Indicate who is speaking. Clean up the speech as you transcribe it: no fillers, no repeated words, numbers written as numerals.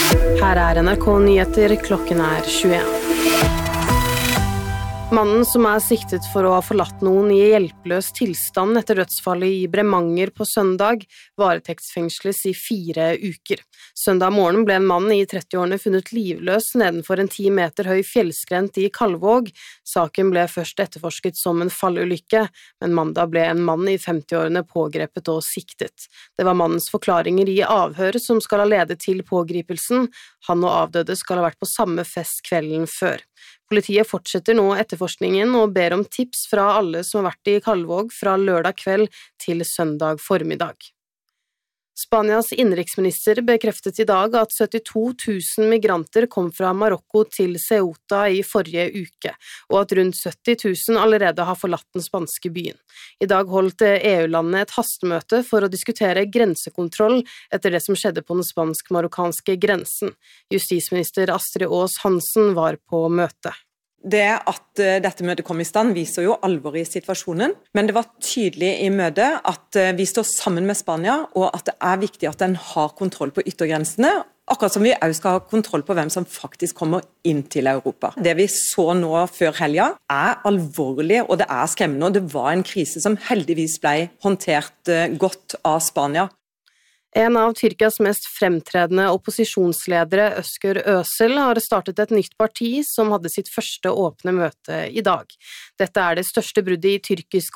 Speaker 1: Her NRK Nyheter, klokken 21. Mannen som siktet for å ha forlatt noen i hjelpeløs tilstand etter dødsfallet i Bremanger på søndag, varetektsfengsles i 4 uker. Søndag morgen ble en mann i 30-årene funnet livløs nedenfor en 10 meter høy fjellskrent i Kalvåg. Saken ble først etterforsket som en fallulykke, men mandag ble en mann i 50-årene pågrepet og siktet. Det var mannens forklaringer i avhør som skal ha ledet til pågripelsen. Han og avdøde skal ha vært på samme fest kvelden før. Politiet fortsetter nå etterforskningen og ber om tips fra alle som har vært i Kalvåg fra lørdag kveld til søndag formiddag. Spanias innenriksminister bekreftet i dag at 72 000 migranter kom fra Marokko til Ceuta i forrige uke, og at rundt 70 000 allerede har forlatt den spanske byen. I dag holdt EU-landene et hastemøte for å diskutere grensekontroll etter det som skjedde på den spansk-marokkanske grensen. Justisminister Astrid Aas Hansen var på møtet.
Speaker 2: Det at dette møtet kom i stand viser jo alvoret i situasjonen, men det var tydelig i møtet at vi står sammen med Spania, og at det er viktig at den har kontroll på yttergrensene, akkurat som vi også skal ha kontroll på hvem som faktisk kommer inn til Europa. Det vi så nå før helga er alvorlig, og det er skremmende, og det var en krise som heldigvis ble håndtert godt av Spania.
Speaker 1: En av Tyrkias mest fremtredende opposisjonsledere, Özgür Özel, har startet et nytt parti som hadde sitt første åpne møte i dag. Dette er det største bruddet i tyrkisk